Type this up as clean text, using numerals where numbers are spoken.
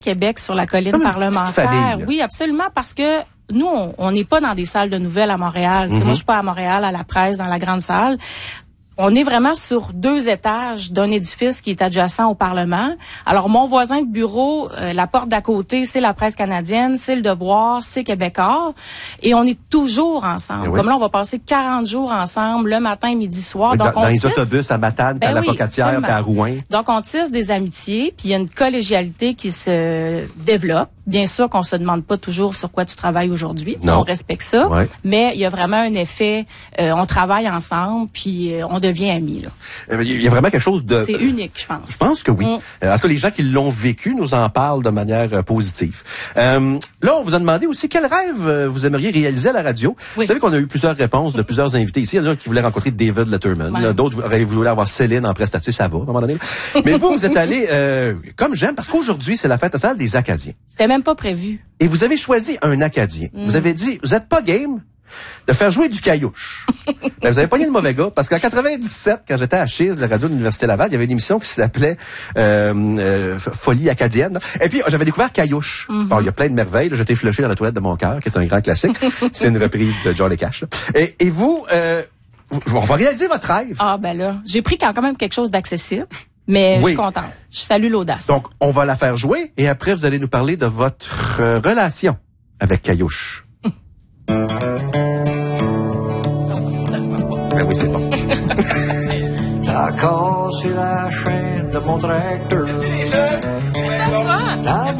Québec sur la colline Comme une parlementaire. petite famille, Oui, absolument, parce que nous, on n'est pas dans des salles de nouvelles à Montréal. Moi, je suis pas à Montréal, à la presse, dans la grande salle. On est vraiment sur 2 étages d'un édifice qui est adjacent au Parlement. Alors, mon voisin de bureau, la porte d'à côté, c'est la Presse canadienne, c'est Le Devoir, c'est Québécois. Et on est toujours ensemble. Oui. Comme là, on va passer 40 jours ensemble, le matin, midi, soir. Oui, Donc, dans les autobus à Matane, puis à la Pocatière, absolument. puis à Rouen. Donc, on tisse des amitiés, puis il y a une collégialité qui se développe. Bien sûr qu'on se demande pas toujours sur quoi tu travailles aujourd'hui. On respecte ça. Ouais. Mais il y a vraiment un effet, on travaille ensemble, puis on devient amis. Là. Il y a vraiment quelque chose de... C'est unique, je pense. Je pense que oui. En tout cas, les gens qui l'ont vécu nous en parlent de manière positive. Là, on vous a demandé aussi quel rêve vous aimeriez réaliser à la radio. Oui. Vous savez qu'on a eu plusieurs réponses de plusieurs invités ici. Il y en a qui voulaient rencontrer David Letterman. Ouais. D'autres auraient voulu avoir Céline en prestation. Ça va, à un moment donné. Mais vous êtes allé, comme j'aime, parce qu'aujourd'hui, c'est la fête nationale des Acadiens. C'était même pas prévu. Et vous avez choisi un Acadien. Vous avez dit, vous êtes pas game de faire jouer du caillouche. Ben, vous avez pogné le mauvais gars, parce qu'en 97, quand j'étais à Chise, la radio de l'Université Laval, il y avait une émission qui s'appelait Folie acadienne. Et puis, j'avais découvert Caillouche. Bon, il y a plein de merveilles. Là, j'étais flushé dans la toilette de mon cœur, qui est un grand classique. C'est une reprise de Johnny Cash. Là. Et vous, on va réaliser votre rêve. Ah, ben là, j'ai pris quand même quelque chose d'accessible. Mais je suis contente. Je salue l'audace. Donc, on va la faire jouer et après, vous allez nous parler de votre relation avec Caillouche. Ben oui, c'est bon. D'accord, c'est la chaîne de mon tracteur. C'est ça, toi?